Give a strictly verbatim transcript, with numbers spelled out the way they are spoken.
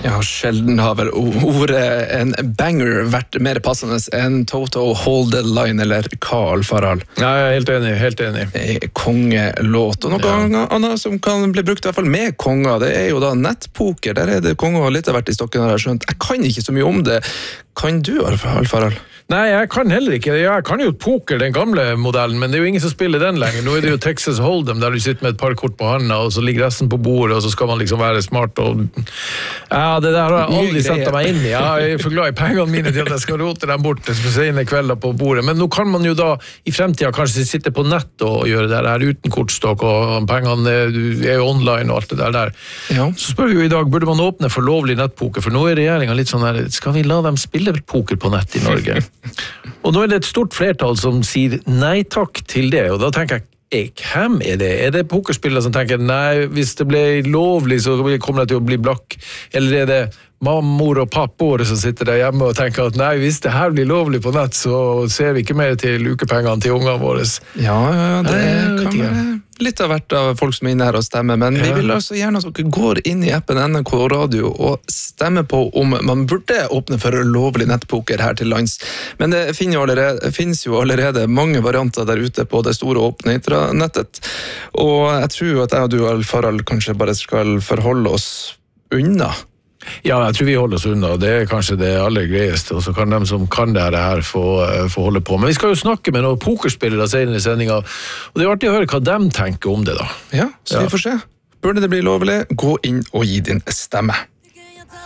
Ja, sjelden har vel ordet en banger vært mer passende enn Toto Hold the Line eller Carl Farhall. Ja, jeg er helt enig, helt enig. Kongelåt. Og noe ja. annet som kan bli brukt i hvert fall med konger, det er jo da nettpoker. Der er det konger litt av hvert i stokken, har jeg skjønt. Jeg kan ikke så mye om det. Kan du, Alf Harald? Nei, jeg kan heller ikke. Jeg kan jo poker, den gamle modellen, men det er jo ingen som spiller den lenger. Nå er det jo Texas Hold'em, der du sitter med et par kort på handa, og så ligger resten på bordet, og så skal man liksom være smart. Og... Ja, det der har jeg aldri sett meg inn i. Jeg er for glad i pengene mine til at jeg skal rote dem bort til sene kvelder på bordet. Men nå kan man jo da i fremtiden kanskje sitte på nett og gjøre det her uten kortstokk, og pengene er jo online og alt det der der. Ja. Så spør vi jo i dag, burde man åpne for lovlig nettpoker? For nå er regjeringen litt sånn her, skal vi la dem spille poker på nett i Norge? Og nå er det et stort flertall som sier nei takk til det, og da tenker jeg, hvem er det? Er det pokerspillere som tenker, nei, hvis det blir lovlig, så kommer det til å bli blakk? Eller er det mammor og pappor som sitter der hjemme og tenker at nei, hvis det her blir lovlig på nett, så ser vi ikke mer til ukepengene til ungene våre? Ja, ja, det nei, kan være litt av hvert av folk som er inne her og stemmer, men ja. vi vil altså gjerne at dere går inn i appen N R K Radio og stemmer på om man burde åpne for lovlig nettpoker her til lands. Men det finnes jo allerede, finnes jo allerede mange varianter der ute på det store åpne intranettet, og jeg tror at jeg og du, Alf Harald, kanskje bare skal forholde oss unna. Ja, jeg tror vi holder oss unna, det er kanskje det aller greieste, og så kan de som kan det her få, få holde på. Men vi skal jo snakke med noen pokerspillere senere i sendingen, og det er artig å høre hva de tenker om det da. Ja, så ja. vi får se. Burde det bli lovlig, gå inn og gi din stemme.